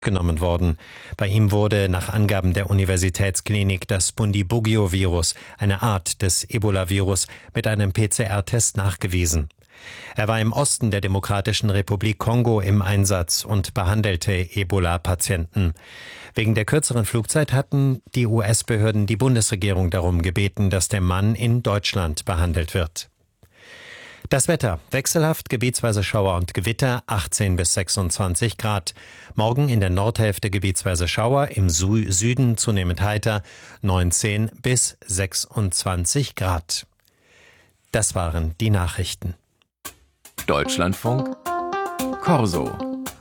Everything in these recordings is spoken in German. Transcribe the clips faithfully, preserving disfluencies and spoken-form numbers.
genommen worden. Bei ihm wurde nach Angaben der Universitätsklinik das Bundibugyo-Virus, eine Art des Ebola-Virus, mit einem P C R-Test nachgewiesen. Er war im Osten der Demokratischen Republik Kongo im Einsatz und behandelte Ebola-Patienten. Wegen der kürzeren Flugzeit hatten die U S-Behörden die Bundesregierung darum gebeten, dass der Mann in Deutschland behandelt wird. Das Wetter: wechselhaft, gebietsweise Schauer und Gewitter, achtzehn bis sechsundzwanzig Grad. Morgen in der Nordhälfte gebietsweise Schauer, im Su- Süden zunehmend heiter, neunzehn bis sechsundzwanzig Grad. Das waren die Nachrichten. Deutschlandfunk Corso.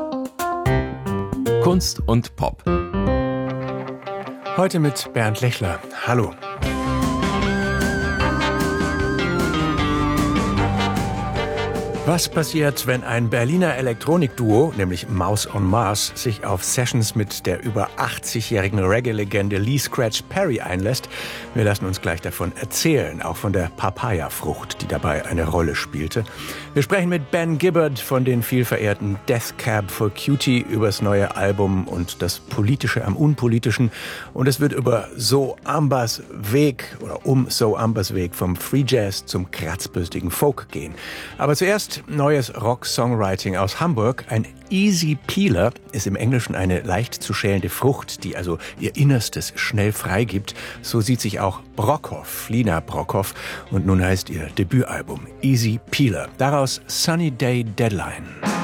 Kunst und Pop. Heute mit Bernd Lechler. Hallo. Was passiert, wenn ein Berliner Elektronikduo, nämlich Mouse on Mars, sich auf Sessions mit der über achtzigjährigen Reggae-Legende Lee Scratch Perry einlässt? Wir lassen uns gleich davon erzählen, auch von der Papaya-Frucht, die dabei eine Rolle spielte. Wir sprechen mit Ben Gibbard von den vielverehrten Death Cab for Cutie übers neue Album und das Politische am Unpolitischen. Und es wird über So Ambas Weg oder um So Ambas Weg vom Free Jazz zum kratzbürstigen Folk gehen. Aber zuerst neues Rock-Songwriting aus Hamburg. Ein Easy Peeler ist im Englischen eine leicht zu schälende Frucht, die also ihr Innerstes schnell freigibt. So sieht sich auch Brockhoff, Lina Brockhoff. Und nun heißt ihr Debütalbum Easy Peeler. Daraus Sunny Day Deadline.